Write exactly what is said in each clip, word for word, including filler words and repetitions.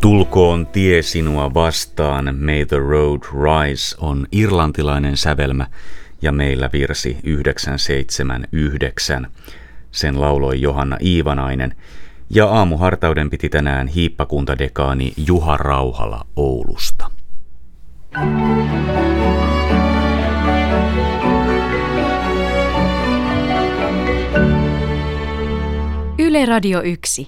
Tulkoon tie sinua vastaan, May the Road Rise on irlantilainen sävelmä ja meillä virsi yhdeksän seitsemän yhdeksän. Sen lauloi Johanna Iivanainen ja aamuhartauden piti tänään hiippakuntadekaani Juha Rauhala Oulusta. Yle Radio yksi.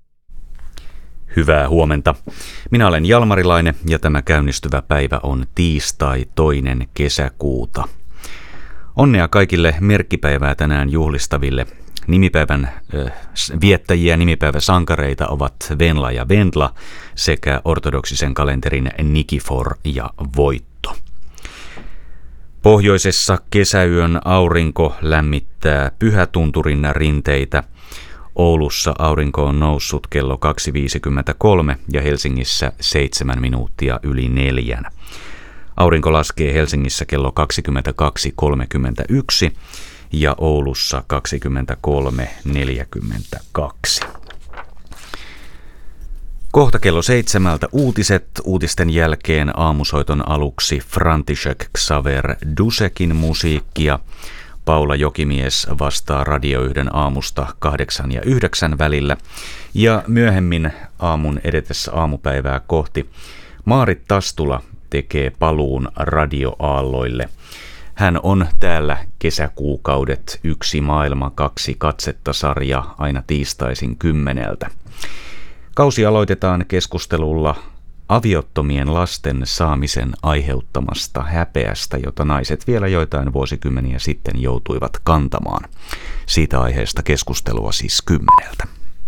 Hyvää huomenta. Minä olen Jalmarilainen ja tämä käynnistyvä päivä on tiistai toinen kesäkuuta. Onnea kaikille merkkipäivää tänään juhlistaville. Nimipäivän äh, viettäjiä, nimipäiväsankareita ovat Venla ja Vendla sekä ortodoksisen kalenterin Nikifor ja Voitto. Pohjoisessa kesäyön aurinko lämmittää Pyhätunturin rinteitä. Oulussa aurinko on noussut kello kaksi viisikymmentäkolme ja Helsingissä seitsemän minuuttia yli neljän. Aurinko laskee Helsingissä kello kaksikymmentäkaksi kolmekymmentäyksi ja Oulussa kaksikymmentäkolme neljäkymmentäkaksi. Kohta kello seitsemältä uutiset, uutisten jälkeen aamusoiton aluksi František Xaver Dusekin musiikkia. Paula Jokimies vastaa Radio yhden aamusta kahdeksan ja yhdeksän välillä. Ja myöhemmin aamun edetessä aamupäivää kohti Maarit Tastula tekee paluun radioaalloille. Hän on täällä kesäkuukaudet yksi maailma, kaksi katsetta-sarja aina tiistaisin kymmeneltä. Kausi aloitetaan keskustelulla aviottomien lasten saamisen aiheuttamasta häpeästä, jota naiset vielä joitain vuosikymmeniä sitten joutuivat kantamaan. Siitä aiheesta keskustelua siis kymmeneltä.